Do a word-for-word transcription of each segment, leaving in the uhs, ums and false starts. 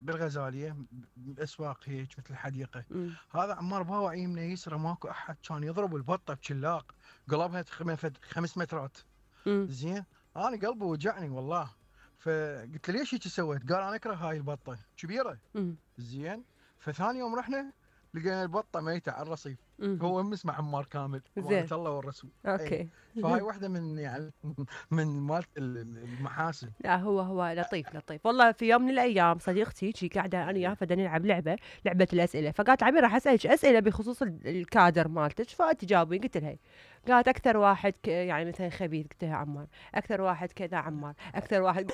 بالغزاليه باسواق هيك مثل الحديقه. مم. هذا عمار باوع يمنى يسرى ماكو احد، كان يضرب البطه بشلاق قلبها خم- خمس مترات. مم. زين انا قلبي وجعني والله. فقلت له ليش هيك سويت؟ قال انا اكره هاي البطه كبيره. مم. زين فثاني يوم رحنا لقينا البطه ميته على الرصيف. مم. هو مسمع عمار كامل امانه زين. الله والرسول. اي اوكي. فهاي واحده من يعني من مالت المحاسن. لا هو هو لطيف لطيف والله. في يوم من الايام صديقتي شي قاعده انا وياها فدنا نلعب لعبه لعبه الاسئله، فقالت عبير راح اسالك اسئله بخصوص ال- الكادر مالتك فتجاوبين. قلت لها قالت اكثر واحد ك... يعني مثلا خبيث. قلت لها عمار. اكثر واحد كذا عمار. اكثر واحد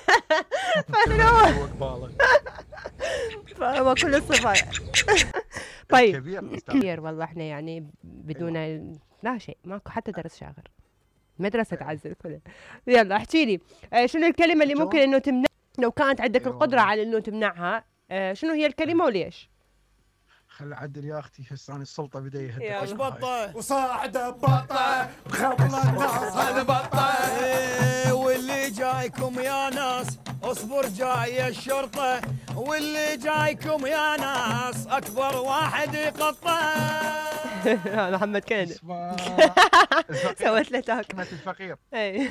فهو قباله فهو كل الصفات. طيب كبير استاذ. كثير والله احنا يعني بدون لا شيء ماكو حتى درس شاغر مدرسة تعزل كلها. يلا احكي لي آه، شنو الكلمة اللي شو؟ ممكن انه تمنع لو كانت عندك اي القدرة والله على انه تمنعها؟ آه، شنو هي الكلمة وليش؟ خل اعدل يا اختي هسه انا السلطه بدي يلا. يهدد. وش بطه وصاعده بطه بخبل الناس هذا بطه. إيه، واللي جايكم يا ناس اصبر جاي الشرطه، واللي جايكم يا ناس اكبر واحد يقطه. محمد كان اسمع سويت له تاك. كلمة الفقير. اي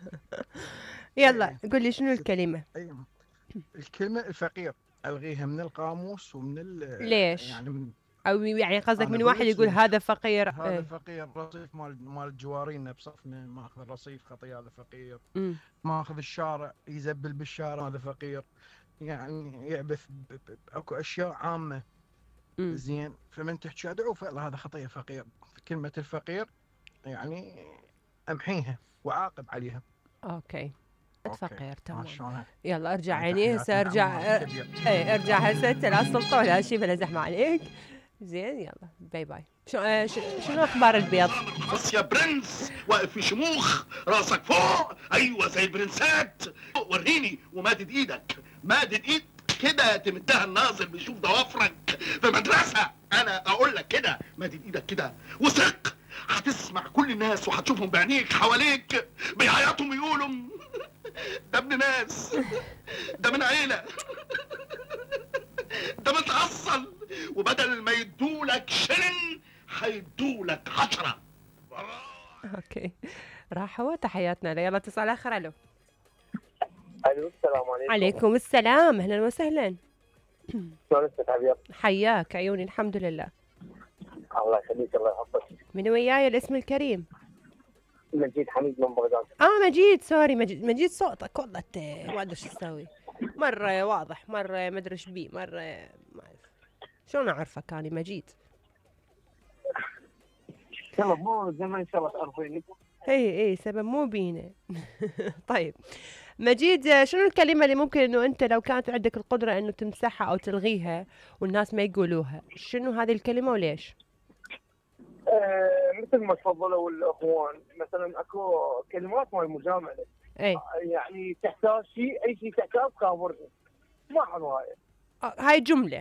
يلا إيه. قول لي شنو الكلمة؟ ايوه الكلمة الفقير الغيها من القاموس ومن ال ليش؟ يعني من او يعني قصدك أنا من أقول واحد لك يقول ليش. هذا فقير؟ هذا ايه. فقير رصيف مال مال الجوارين بصفنا ماخذ الرصيف خطيه هذا فقير. أمم. ماخذ الشارع يزبل بالشارع هذا فقير. يعني يعبث ب- ب- اكو اشياء عامة. أمم. زين فمن تحكي ادعو فعلا هذا خطيه فقير. كلمة الفقير يعني امحيها وعاقب عليها. اوكي أوكي. فقير ما تمام. شلونها؟ يلا ارجع هاي عيني هسه تحياتنا ارجع. عمار كبير. اي ارجع هسه انت لا سلطه ولا شيء بلا زحمه عليك. زين يلا باي باي. شو آه ش- شنو اخبار البيض؟ بص يا برنس واقف في شموخ راسك فوق، ايوه زي البرنسات. وريني ومادد ايدك، مادد ايد كده تمدها الناظر بيشوف ضوافرك في مدرسه. انا اقول لك كده مادد ايدك كده وثق، هتسمع كل الناس وهتشوفهم بعينيك حواليك بيعيطوا ويقولوا ده ابن ناس، ده من عيله، ده متأصل، وبدل ما يدولك شلن هيدولك عشرة. اوكي راحوا تحياتنا له. يلا اتصال اخر. الو. الو السلام عليكم. عليكم السلام اهلا وسهلا. شلون انت عبير؟ حياك عيوني الحمد لله. الله يخليك الله يحفظك. من وياي الاسم الكريم؟ مجيد حميد من بغداد. اه مجيد سوري مجيد. مجيد صوتك والله ت- ما ادري شو تسوي. مره واضح مره ما ادري ايش بيه مره ما اعرف شلون اعرفك انا مجيد. يلا مو زمان ان شاء الله تعرفيني. اي اي سبب مو بينا. طيب مجيد شنو الكلمة اللي ممكن انه انت لو كانت عندك القدرة انه تمسحها او تلغيها والناس ما يقولوها، شنو هذه الكلمة وليش؟ آه مثل ما تفضلوا الاخوان مثلا اكو كلمات مال مجامله. اي يعني تحتاج شيء اي شيء تحتاج خابرني. ما حلو هاي. آه، هاي جملة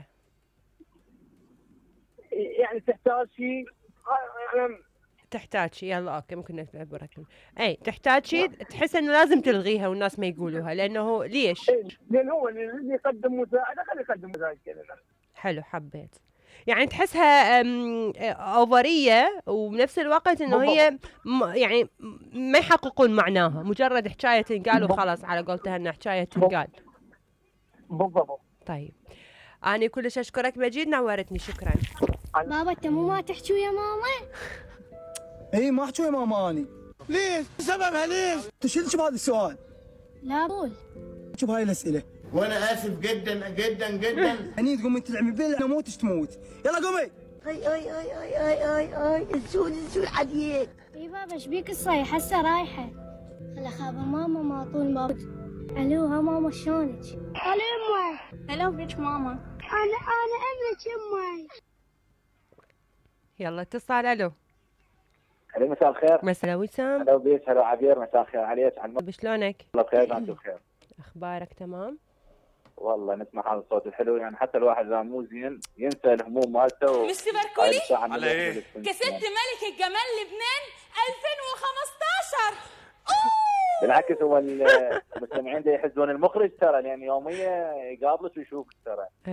يعني تحتاج شيء يعني تحتاج شيء. يلا اوكي ممكن نعتبرها كلمة. اي تحتاج شيء تحس انه لازم تلغيها والناس ما يقولوها لانه ليش؟ لان هو اللي يقدم مساعده خليه يقدم مساعده كلمه. حلو حبيت. يعني تحسها أم، اوفرية وبنفس الوقت انه هي م- يعني م- ما يحققون معناها مجرد حكاية تنقال وخلاص على قولتها انها حكاية تنقال. بالضبط. طيب أنا كلش أشكرك مجيد نورتني شكرا. بابا انت مو ما تحكي ويا ماما؟ اي ما احكي ويا ماما اني. ليش؟ سببها ليش؟ انت شو اللي بهذا السؤال؟ لا قول. شو بهاي الاسئله؟ وانا اسف جدا جدا جدا. اني تقومي تلعبي بيلا موتش تموت. يلا قومي. اي اي اي اي اي اي اي السود السود حديد. اي بابا ايش بيك الصيح هسه رايحه. هلا خابر ماما ما طول ما. الو ها ماما شلونك؟ الو امي. هلا بيك ماما. انا انا ابنك امي. يلا اتصال. ألو. هلا مساء الخير. مساء وسام. هلا بيك هلا عبير مساء الخير عليك على بشلونك؟ الله بخير انت بخير. أخبارك تمام؟ والله نسمع هذا الصوت الحلو يعني حتى الواحد اذا مو زين ينسى الهموم مالته و... مش تباركولي؟ على ايه؟ كسبت ملك الجمال لبنان ألفين وخمسطعش. بالعكس هو المستمعين دا يحزون المخرج ترى لان يوميا يقابلك ويشوفك ترى.